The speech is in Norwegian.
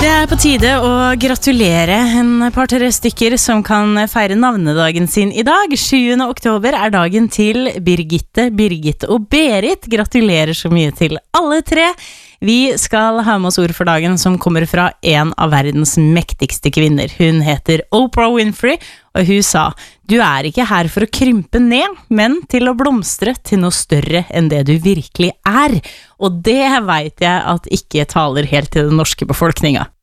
Det på tide å gratulere en par-tre stykker som kan feire navnedagen sin I dag. 7. oktober dagen til Birgitte, Birgit og Berit. Gratulerer så mye til alle tre. Vi skal ha med oss ord for dagen som kommer fra en av verdens mektigste kvinner. Hun heter Oprah Winfrey, og hun sa: «Du ikke her for å krympe ned, men til å blomstre til noe større enn det du virkelig Og det vet jeg at ikke taler helt til den norske befolkninga.